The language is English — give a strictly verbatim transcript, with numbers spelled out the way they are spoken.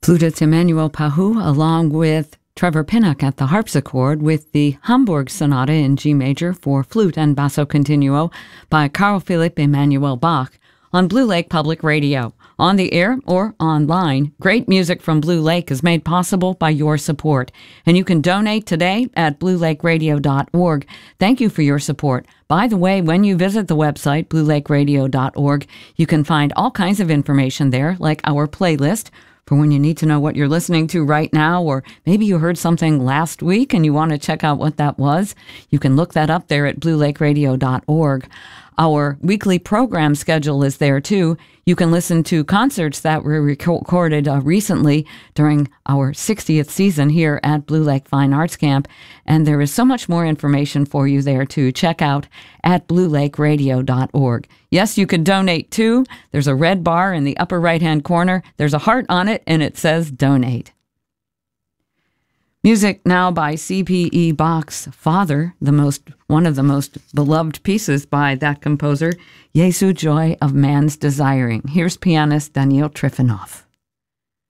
Flutist Emmanuel Pahud, along with Trevor Pinnock at the harpsichord, with the Hamburg Sonata in G major for flute and basso continuo by Carl Philipp Emanuel Bach on Blue Lake Public Radio. On the air or online, great music from Blue Lake is made possible by your support. And you can donate today at blue lake radio dot org. Thank you for your support. By the way, when you visit the website, blue lake radio dot org, you can find all kinds of information there, like our playlist, for when you need to know what you're listening to right now, or maybe you heard something last week and you want to check out what that was. You can look that up there at blue lake radio dot org. Our weekly program schedule is there, too. You can listen to concerts that were recorded uh, recently during our sixtieth season here at Blue Lake Fine Arts Camp, and there is so much more information for you there, too. Check out at blue lake radio dot org. Yes, you can donate, too. There's a red bar in the upper right-hand corner. There's a heart on it, and it says Donate. Music now by C P E Bach's father, the most one of the most beloved pieces by that composer, Jesu Joy of Man's Desiring. Here's pianist Daniil Trifonov.